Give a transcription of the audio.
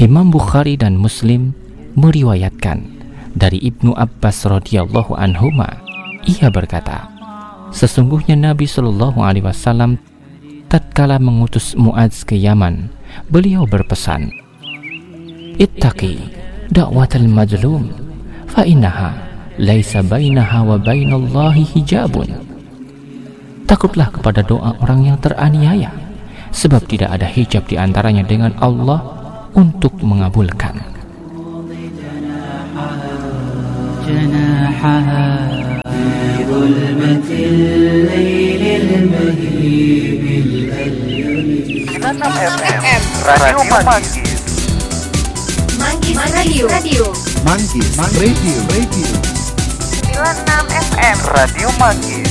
Imam Bukhari dan Muslim meriwayatkan dari Ibnu Abbas radhiyallahu anhuma, ia berkata, sesungguhnya Nabi Shallallahu alaihi wasallam tatkala mengutus Muadz ke Yaman, beliau berpesan, ittaqi da'watal mazlum fa innaha laisa bainaha wa bainallahi hijabun. Takutlah kepada doa orang yang teraniaya, sebab tidak ada hijab di antaranya dengan Allah untuk mengabulkan. Radio Manggis. Manggis Radio. 96 FM Radio Manggis.